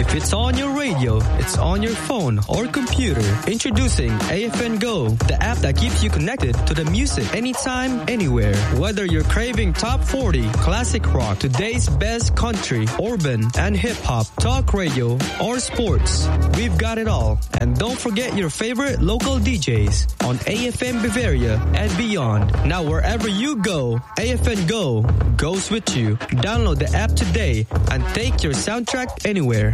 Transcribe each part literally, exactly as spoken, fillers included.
If it's on your radio, it's on your phone or computer. Introducing A F N Go, the app that keeps you connected to the music anytime, anywhere. Whether you're craving top forty, classic rock, today's best country, urban, and hip-hop, talk radio, or sports, we've got it all. And don't forget your favorite local D Js on A F M Bavaria and beyond. Now wherever you go, A F N Go goes with you. Download the app today and take your soundtrack anywhere.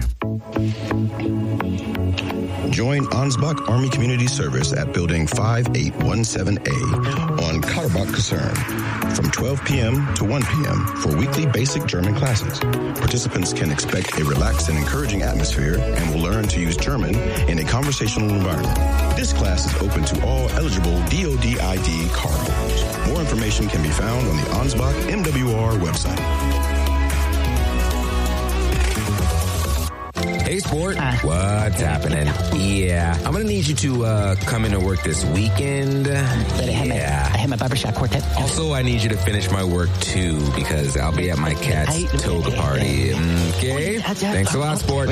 Join Ansbach Army Community Service at Building five eight one seven A on Karbach Kaserne from twelve p.m. to one p.m. for weekly basic German classes. Participants can expect a relaxed and encouraging atmosphere and will learn to use German in a conversational environment. This class is open to all eligible D O D I D card holders. More information can be found on the Ansbach M W R website. Hey, Sport. Uh, What's happening? Yeah. I'm going to need you to uh, come in and work this weekend. But I have, yeah. my, I have my barbershop quartet. Also, I need you to finish my work, too, because I'll be at my cat's I, toga party. Okay? Thanks a lot, Sport.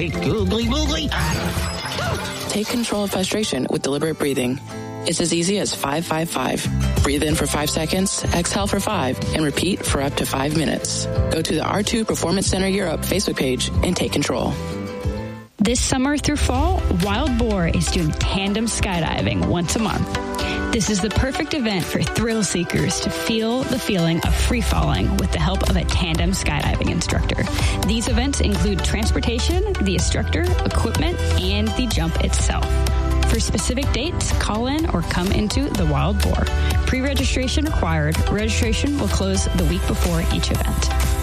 Take control of frustration with deliberate breathing. It's as easy as five five five. Breathe in for five seconds, exhale for five, and repeat for up to five minutes. Go to the R two Performance Center Europe Facebook page and take control. This summer through fall, Wild Boar is doing tandem skydiving once a month. This is the perfect event for thrill seekers to feel the feeling of free falling with the help of a tandem skydiving instructor. These events include transportation, the instructor, equipment, and the jump itself. For specific dates, call in or come into the Wild Boar. Pre-registration required. Registration will close the week before each event.